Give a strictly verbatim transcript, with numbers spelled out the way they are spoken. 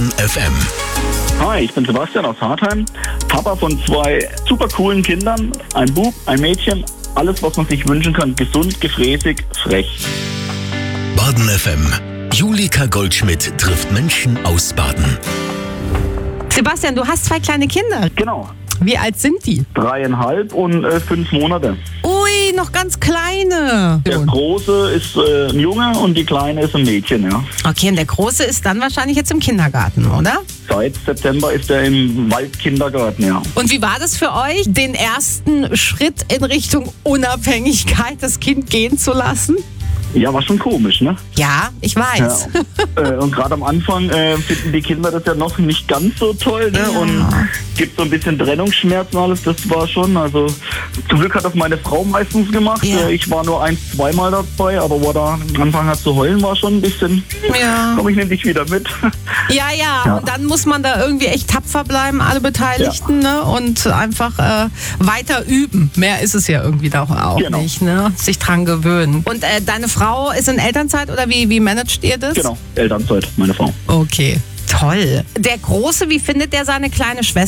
Baden F M. Hi, ich bin Sebastian aus Hartheim, Papa von zwei super coolen Kindern, ein Bub, ein Mädchen, alles was man sich wünschen kann, gesund, gefräßig, frech. Baden F M. Julika Goldschmidt trifft Menschen aus Baden. Sebastian, du hast zwei kleine Kinder. Genau, Wie alt sind die? dreieinhalb und äh, fünf Monate. Ui, noch ganz kleine. Der Große ist äh, ein Junge und die Kleine ist ein Mädchen, ja. Okay, und der Große ist dann wahrscheinlich jetzt im Kindergarten, oder? Seit September ist er im Waldkindergarten, ja. Und wie war das für euch, den ersten Schritt in Richtung Unabhängigkeit, das Kind gehen zu lassen? Ja, war schon komisch, ne? Ja, ich weiß. Ja. äh, und gerade am Anfang äh, finden die Kinder das ja noch nicht ganz so toll, ne? Ja. Und gibt so ein bisschen Trennungsschmerzen und alles, das war schon, also zum Glück hat das meine Frau meistens gemacht. Ja. Äh, ich war nur ein, zweimal dabei, aber wo er da angefangen hat zu heulen, war schon ein bisschen, Ja. komm, ich nehme dich wieder mit. Ja, ja, Ja. und dann muss man da irgendwie echt tapfer bleiben, alle Beteiligten, ne? Und einfach äh, weiter üben. Mehr ist es ja irgendwie doch auch Genau. nicht, ne? Sich dran gewöhnen. Und äh, deine Frau ist in Elternzeit oder wie, wie managt ihr das? Genau, Elternzeit, meine Frau. Okay, toll. Der Große, wie findet der seine kleine Schwester?